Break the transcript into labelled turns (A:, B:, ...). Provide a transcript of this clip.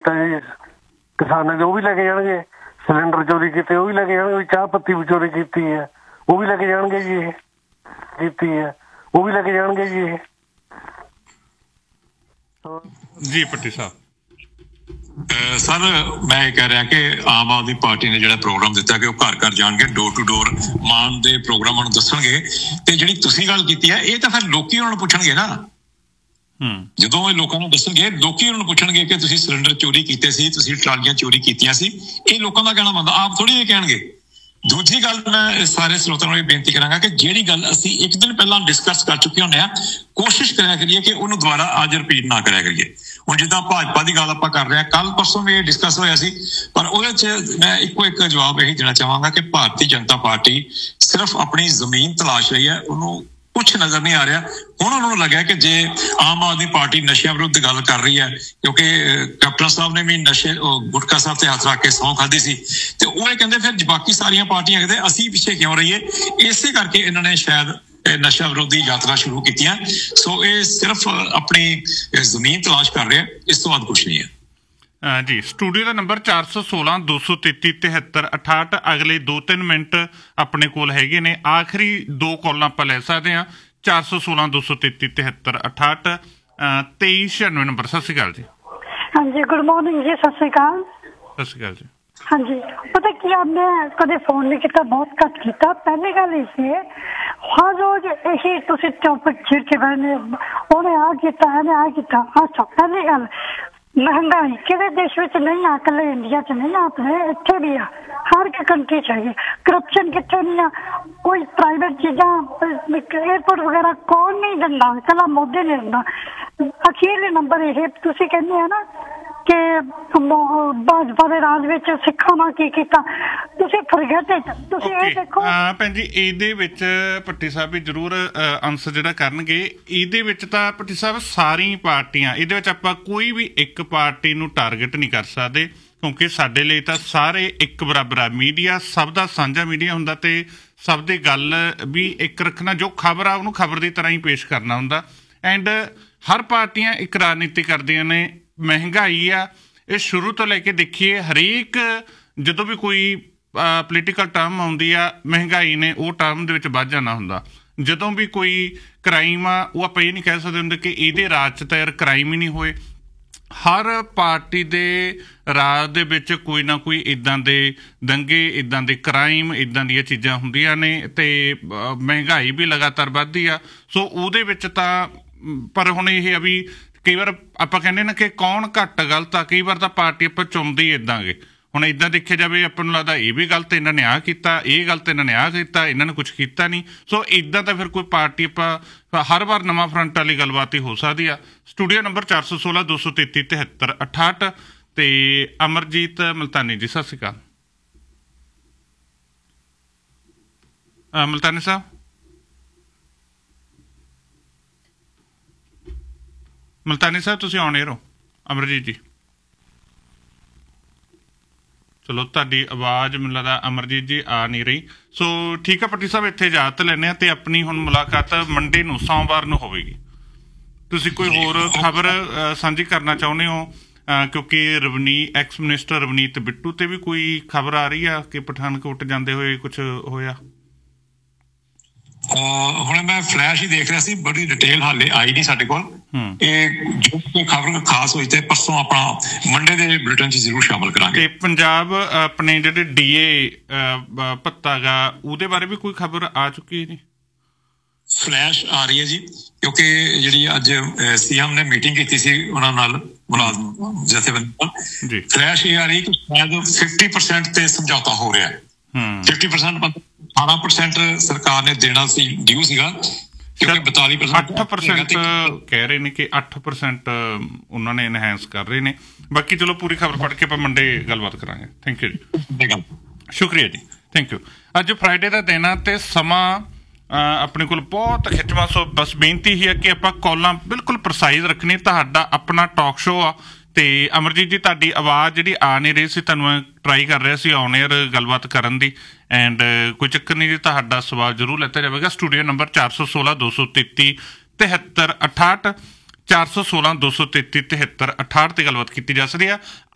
A: ਕੀਤਾ ਜੀ ਕਿਸਾਨਾਂ ਦੇ, ਉਹ ਵੀ ਲੈ ਕੇ ਜਾਣਗੇ। ਸਿਲੰਡਰ ਚੋਰੀ ਕੀਤੇ ਉਹ ਵੀ ਲੈ ਕੇ ਜਾਣਗੇ। ਚਾਹ ਪੱਤੀ ਵੀ ਚੋਰੀ ਕੀਤੀ ਹੈ ਉਹ ਵੀ ਲੈ ਕੇ ਜਾਣਗੇ ਜੀ। ਇਹ ਕੀਤੀ ਹੈ ਉਹ ਵੀ ਲੈ ਕੇ ਜਾਣਗੇ ਜੀ। ਇਹ
B: ਜੀ ਭੱਟੀ ਸਾਹਿਬ।
C: ਸਰ ਮੈਂ ਇਹ ਕਹਿ ਰਿਹਾ ਕਿ ਆਮ ਆਦਮੀ ਪਾਰਟੀ ਨੇ ਜਿਹੜਾ ਪ੍ਰੋਗਰਾਮ ਦਿੱਤਾ ਕਿ ਉਹ ਘਰ ਘਰ ਜਾਣਗੇ, ਡੋਰ ਟੂ ਡੋਰ ਮਾਨ ਦੇ ਪ੍ਰੋਗਰਾਮਾਂ ਨੂੰ ਦੱਸਣਗੇ। ਤੇ ਜਿਹੜੀ ਤੁਸੀਂ ਗੱਲ ਕੀਤੀ ਹੈ ਇਹ ਤਾਂ ਫਿਰ ਲੋਕੀ ਉਹਨਾਂ ਨੂੰ ਪੁੱਛਣਗੇ ਨਾ। ਜਦੋਂ ਇਹ ਲੋਕਾਂ ਨੂੰ ਦੱਸਣਗੇ, ਲੋਕੀ ਉਹਨਾਂ ਨੂੰ ਪੁੱਛਣਗੇ ਕਿ ਤੁਸੀਂ ਸਿਲੰਡਰ ਚੋਰੀ ਕੀਤੇ ਸੀ, ਤੁਸੀਂ ਟਰਾਲੀਆਂ ਚੋਰੀ ਕੀਤੀਆਂ ਸੀ। ਇਹ ਲੋਕਾਂ ਦਾ ਕਹਿਣਾ ਬਣਦਾ, ਆਪ ਥੋੜੀ ਇਹ ਕਹਿਣਗੇ। ਦੂਜੀ ਗੱਲ ਮੈਂ ਸਾਰੇ ਸਰੋਤਿਆਂ ਨੂੰ ਇਹ ਬੇਨਤੀ ਕਰਾਂਗਾ ਕਿ ਜਿਹੜੀ ਗੱਲ ਅਸੀਂ ਇੱਕ ਦਿਨ ਪਹਿਲਾਂ ਡਿਸਕਸ ਕਰ ਚੁੱਕੇ ਹੁੰਦੇ ਹਾਂ, ਕੋਸ਼ਿਸ਼ ਕਰਿਆ ਕਰੀਏ ਕਿ ਉਹਨੂੰ ਦੁਬਾਰਾ ਅੱਜ ਰਿਪੀਟ ਨਾ ਕਰਿਆ ਕਰੀਏ। ਹੁਣ ਜਿੱਦਾਂ ਭਾਜਪਾ ਦੀ ਗੱਲ ਆਪਾਂ ਕਰ ਰਹੇ ਹਾਂ, ਕੱਲ ਪਰਸੋਂ ਵੀ ਇਹ ਡਿਸਕਸ ਹੋਇਆ ਸੀ, ਪਰ ਉਹਦੇ 'ਚ ਮੈਂ ਇੱਕੋ ਇੱਕ ਜਵਾਬ ਇਹੀ ਦੇਣਾ ਚਾਹਾਂਗਾ ਕਿ ਭਾਰਤੀ ਜਨਤਾ ਪਾਰਟੀ ਸਿਰਫ ਆਪਣੀ ਜ਼ਮੀਨ ਤਲਾਸ਼ ਰਹੀ ਹੈ, ਉਹਨੂੰ ਕੁਛ ਨਜ਼ਰ ਨਹੀਂ ਆ ਰਿਹਾ। ਹੁਣ ਉਹਨਾਂ ਨੂੰ ਲੱਗਿਆ ਕਿ ਜੇ ਆਮ ਆਦਮੀ ਪਾਰਟੀ ਨਸ਼ਿਆਂ ਵਿਰੁੱਧ ਗੱਲ ਕਰ ਰਹੀ ਹੈ, ਕਿਉਂਕਿ ਕੈਪਟਨ ਸਾਹਿਬ ਨੇ ਵੀ ਨਸ਼ੇ ਗੁਟਕਾ ਸਾਹਿਬ ਤੇ ਹੱਥ ਰੱਖ ਕੇ ਸਹੁੰ ਖਾਧੀ ਸੀ, ਤੇ ਉਹ ਇਹ ਕਹਿੰਦੇ ਫਿਰ ਬਾਕੀ ਸਾਰੀਆਂ ਪਾਰਟੀਆਂ ਕਹਿੰਦੇ ਅਸੀਂ ਪਿੱਛੇ ਕਿਉਂ ਰਹੀਏ। ਇਸੇ ਕਰਕੇ ਇਹਨਾਂ ਨੇ ਸ਼ਾਇਦ ਨਸ਼ਾ ਵਿਰੋਧੀ ਯਾਤਰਾ ਸ਼ੁਰੂ ਕੀਤੀਆਂ। ਸੋ ਇਹ ਸਿਰਫ ਆਪਣੀ ਜ਼ਮੀਨ ਤਲਾਸ਼ ਕਰ ਰਹੇ, ਇਸ ਤੋਂ ਬਾਅਦ ਕੁਛ ਨਹੀਂ ਹੈ।
B: ਜੀ ਸਟੂਡੀਓ ਦਾ ਨੰਬਰ 416 233 73 68। ਅਗਲੇ 2-3 ਮਿੰਟ ਆਪਣੇ ਕੋਲ ਹੈਗੇ ਨੇ, ਆਖਰੀ 2 ਕਾਲਾਂ ਆਪਾਂ ਲੈ ਸਕਦੇ ਹਾਂ। 416 233 73 68 2396 ਨੰਬਰ। ਸਤਿ ਸ਼੍ਰੀ ਅਕਾਲ ਜੀ।
D: ਹਾਂਜੀ ਗੁੱਡ ਮਾਰਨਿੰਗ ਜੀ। ਸਤਿ ਸ਼੍ਰੀ ਅਕਾਲ।
B: ਸਤਿ ਸ਼੍ਰੀ ਅਕਾਲ ਜੀ।
D: ਹਾਂਜੀ ਪਤਾ ਕੀ ਆ, ਮੈਂ ਕਦੇ ਫੋਨ ਨਹੀਂ ਕੀਤਾ, ਬਹੁਤ ਘੱਟ ਕੀਤਾ। ਪਹਿਲੀ ਗੱਲ ਇਹ ਸੀ ਹਰ ਰੋਜ਼ ਇਹੀ ਤੁਸੀਂ ਟੌਪਿਕ ਛਿੜ ਕੇ ਬੈਠੇ, ਉਹਨੇ ਆਹ ਕੀਤਾ ਇਹਨੇ ਆਹ ਕੀਤਾ। ਅੱਛਾ ਪਹਿਲੀ ਗੱਲ ਮਹਿੰਗਾਈ ਕਿਹੜੇ ਦੇਸ਼ ਵਿੱਚ ਨਹੀਂ ਆ, ਇਕੱਲੇ ਇੰਡੀਆ 'ਚ ਨਹੀਂ, ਆਪਣੇ ਇੱਥੇ ਵੀ ਆ, ਹਰ ਇੱਕ ਕੰਟਰੀ 'ਚ ਹੈਗੀ। ਕਰਪਸ਼ਨ ਕਿੱਥੇ ਨਹੀਂ ਆ, ਕੋਈ ਪ੍ਰਾਈਵੇਟ ਚੀਜ਼ਾਂ ਏਅਰਪੋਰਟ ਵਗੈਰਾ ਕੌਣ ਨਹੀਂ ਦਿੰਦਾ, ਇਕੱਲਾ ਮੋਦੀ ਨਹੀਂ ਦਿੰਦਾ। ਅਖੀਰਲੇ ਨੰਬਰ ਇਹ ਤੁਸੀਂ ਕਹਿੰਦੇ ਆ ਨਾ ਕਿ ਭਾਜਪਾ ਦੇ ਰਾਜ ਵਿੱਚ ਸਿੱਖਾਂ ਨਾਲ ਕੀ ਕੀਤਾ, ਤੁਸੀਂ ਫਰਗੇਟ ਤੁਸੀਂ ਇਹ ਦੇਖੋ।
B: ਭੈਣ ਜੀ ਇਹਦੇ ਵਿੱਚ ਭੱਟੀ ਸਾਹਿਬ ਵੀ ਜ਼ਰੂਰ ਆਨਸਰ ਜਿਹੜਾ ਕਰਨਗੇ। ਇਹਦੇ ਵਿੱਚ ਤਾਂ ਭੱਟੀ ਸਾਹਿਬ ਸਾਰੀ ਪਾਰਟੀਆਂ, ਇਹਦੇ ਵਿੱਚ ਆਪਾਂ ਕੋਈ ਵੀ ਇੱਕ ਪਾਰਟੀ ਨੂੰ ਟਾਰਗੇਟ ਨਹੀਂ ਕਰ ਸਕਦੇ, ਕਿਉਂਕਿ ਸਾਡੇ ਲਈ ਤਾਂ ਸਾਰੇ ਇੱਕ ਬਰਾਬਰ ਆ। ਮੀਡੀਆ ਸਭ ਦਾ ਸਾਂਝਾ ਮੀਡੀਆ ਹੁੰਦਾ ਤੇ ਸਭ ਦੀ ਗੱਲ ਵੀ ਇੱਕ ਰੱਖਣਾ, ਜੋ ਖਬਰ ਆ ਉਹਨੂੰ ਖਬਰ ਦੀ ਤਰ੍ਹਾਂ ਹੀ ਪੇਸ਼ ਕਰਨਾ ਹੁੰਦਾ। ਐਂਡ ਹਰ ਪਾਰਟੀਆਂ ਇੱਕ ਰਾਜਨੀਤੀ ਕਰਦੀਆਂ ਨੇ। ਮਹਿੰਗਾਈ ਆ, ਇਹ ਸ਼ੁਰੂ ਤੋਂ ਲੈ ਕੇ ਦੇਖੀਏ ਹਰੇਕ ਜਦੋਂ ਵੀ ਕੋਈ ਪੋਲੀਟੀਕਲ ਟਰਮ ਆਉਂਦੀ ਆ, ਮਹਿੰਗਾਈ ਨੇ ਉਹ ਟਰਮ ਦੇ ਵਿੱਚ ਵੱਧ ਜਾਣਾ ਹੁੰਦਾ। ਜਦੋਂ ਵੀ ਕੋਈ ਕ੍ਰਾਈਮ ਆ, ਉਹ ਆਪਾਂ ਇਹ ਨਹੀਂ ਕਹਿ ਸਕਦੇ ਹੁੰਦੇ ਕਿ ਇਹਦੇ ਰਾਜ 'ਚ ਤਾਂ ਯਾਰ ਕ੍ਰਾਈਮ ਹੀ ਨਹੀਂ ਹੋਏ। ਹਰ ਪਾਰਟੀ ਦੇ ਰਾਜ ਦੇ ਵਿੱਚ ਕੋਈ ਨਾ ਕੋਈ ਇੱਦਾਂ ਦੇ ਦੰਗੇ, ਇੱਦਾਂ ਦੇ ਕ੍ਰਾਈਮ, ਇੱਦਾਂ ਦੀਆਂ ਚੀਜ਼ਾਂ ਹੁੰਦੀਆਂ ਨੇ ਤੇ ਮਹਿੰਗਾਈ ਵੀ ਲਗਾਤਾਰ ਵੱਧਦੀ ਆ। ਸੋ ਉਹਦੇ ਵਿੱਚ ਤਾਂ ਪਰ ਹੁਣ ਇਹ ਆ ਵੀ ਕਈ ਵਾਰ ਆਪਾਂ ਕਹਿੰਦੇ ਨਾ ਕਿ ਕੌਣ ਘੱਟ ਗਲਤ ਆ, ਕਈ ਵਾਰ ਤਾਂ ਪਾਰਟੀ ਆਪਾਂ ਚੁਣਦੇ ਹੀ ਇੱਦਾਂ ਗੇ। ਹੁਣ ਇੱਦਾਂ ਦੇਖਿਆ ਜਾਵੇ ਆਪਾਂ ਨੂੰ ਲੱਗਦਾ ਇਹ ਵੀ ਗਲਤ, ਇਹਨਾਂ ਨੇ ਆਹ ਕੀਤਾ, ਇਹ ਗਲਤ ਇਹਨਾਂ ਨੇ ਆਹ ਕੀਤਾ, ਇਹਨਾਂ ਨੇ ਕੁਛ ਕੀਤਾ ਨਹੀਂ। ਸੋ ਇੱਦਾਂ ਤਾਂ ਫਿਰ ਕੋਈ ਪਾਰਟੀ ਆਪਾਂ ਹਰ ਵਾਰ ਨਵਾਂ ਫਰੰਟ ਵਾਲੀ ਗੱਲਬਾਤ ਹੀ ਹੋ ਸਕਦੀ ਆ। ਸਟੂਡੀਓ ਨੰਬਰ 416 233 73 68 ਤੇ ਅਮਰਜੀਤ ਮਲਤਾਨੀ ਜੀ। ਸਤਿ ਸ਼੍ਰੀ ਅਕਾਲ ਮਲਤਾਨੀ ਸਾਹਿਬ। ਮਲਤਾਨੀ ਸਾਹਿਬ ਤੁਸੀਂ ਆਉਣੇ ਰਹੋ। ਅਮਰਜੀਤ ਜੀ ਚਲੋ ਤੁਹਾਡੀ ਆਵਾਜ਼ ਮੈਨੂੰ ਲੱਗਦਾ ਅਮਰਜੀਤ ਜੀ ਆ ਨਹੀਂ ਰਹੀ। ਸੋ ਠੀਕ ਆ ਭੱਟੀ ਸਾਹਿਬ, ਇੱਥੇ ਇਜਾਜ਼ਤ ਲੈਂਦੇ ਹਾਂ ਤੇ ਆਪਣੀ ਹੁਣ ਮੁਲਾਕਾਤ ਮੰਡੇ ਨੂੰ ਸੋਮਵਾਰ ਨੂੰ ਹੋਵੇਗੀ। ਤੁਸੀਂ ਕੋਈ ਹੋਰ ਖਬਰ ਸਾਂਝੀ ਕਰਨਾ ਚਾਹੁੰਦੇ ਹੋ? ਕਿਉਂਕਿ ਐਕਸ ਮਿਨਿਸਟਰ ਰਵਨੀਤ ਬਿੱਟੂ ਤੇ ਵੀ ਕੋਈ ਖਬਰ ਆ ਰਹੀ ਆ ਕਿ ਪਠਾਨਕੋਟ ਜਾਂਦੇ ਹੋਏ ਕੁਛ ਹੋਇਆ।
C: ਹੁਣ ਮੈਂ ਫਲੈਸ਼ ਹੀ ਦੇਖ ਰਿਹਾ ਸੀ, ਬੜੀ ਡਿਟੇਲ ਹਾਲੇ ਆਈ ਨਹੀਂ ਸਾਡੇ ਕੋਲ। ਇਹ ਜੋ ਕੋਈ ਖਬਰ ਖਾਸ ਹੋਈ ਤੇ ਪਰਸੋਂ ਆਪਾਂ ਮੰਡੇ ਦੇ ਬੁਲੇਟਿਨ 'ਚ ਜ਼ਰੂਰ ਸ਼ਾਮਲ ਕਰਾਂਗੇ।
B: ਤੇ ਪੰਜਾਬ ਆਪਣੇ ਜਿਹੜੇ DA ਭੱਤਾ ਗਾ ਉਹਦੇ ਬਾਰੇ ਵੀ ਕੋਈ ਖਬਰ ਆ ਚੁੱਕੀ ਹੈ ਜੀ?
C: ਫਲੈਸ਼ ਆ ਰਹੀ ਹੈ ਜੀ, ਕਿਉਂਕਿ ਜਿਹੜੀ ਅੱਜ CM ਨੇ ਮੀਟਿੰਗ ਕੀਤੀ ਸੀ ਉਹਨਾਂ ਨਾਲ ਮੁਲਾਜ਼ਮ ਜਥੇਬੰਦੀ ਨਾਲ, ਫਲੈਸ਼ ਇਹ ਆ ਰਹੀ ਕਿ ਸ਼ਾਇਦ 50% ਤੇ ਸਮਝੌਤਾ ਹੋ ਰਿਹਾ ਹੈ। 50% 18% ਸਰਕਾਰ ਨੇ ਦੇਣਾ ਸੀ, ਡਿਊ ਸੀਗਾ, ਕਿਉਂਕਿ
B: 42% ਕਹਿ ਰਹੇ ਨੇ ਕਿ 8% ਉਹਨਾਂ ਨੇ ਇਨਹੈਂਸ ਕਰ ਰਹੇ ਨੇ। ਬਾਕੀ ਚਲੋ ਪੂਰੀ ਖਬਰ ਪੜ੍ਹ ਕੇ ਆਪਾਂ ਮੰਡੇ ਗੱਲਬਾਤ ਕਰਾਂਗੇ। ਥੈਂਕ ਯੂ ਜੀ, ਸ਼ੁਕਰੀਆ ਜੀ, ਥੈਂਕ ਯੂ। ਅੱਜ ਫਰਾਈਡੇ ਦਾ ਦਿਨ ਆ ਤੇ ਸਮਾਂ ਆਪਣੇ ਕੋਲ ਬਹੁਤ ਖਿੱਚਵਾਂ। ਸੋ ਬਸ ਬੇਨਤੀ ਹੀ ਹੈ ਕਿ ਆਪਾਂ ਕਾਲਾਂ ਬਿਲਕੁਲ ਪ੍ਰਸਾਈਜ਼ ਰੱਖਣੀ। ਤੁਹਾਡਾ ਆਪਣਾ ਟਾਕ ਸ਼ੋਅ ਆ ਤੇ ਅਮਰਜੀਤ ਜੀ ਤੁਹਾਡੀ ਆਵਾਜ਼ ਜਿਹੜੀ ਆ ਨਹੀਂ ਰਹੀ ਸੀ, ਤੁਹਾਨੂੰ ਮੈਂ ਟਰਾਈ ਕਰ ਰਿਹਾ ਸੀ ਔਨ ਏਅਰ ਗੱਲਬਾਤ ਕਰਨ ਦੀ। ਐਂਡ ਕੋਈ ਚੱਕਰ ਨਹੀਂ ਜੀ, ਤੁਹਾਡਾ ਸਵਾਲ ਜ਼ਰੂਰ ਲਿੱਤਾ ਜਾਵੇਗਾ। ਸਟੂਡੀਓ ਨੰਬਰ 416 233 73 68 416 233 73 68 ਤੇ ਗੱਲਬਾਤ ਕੀਤੀ ਜਾ ਸਕਦੀ ਆ।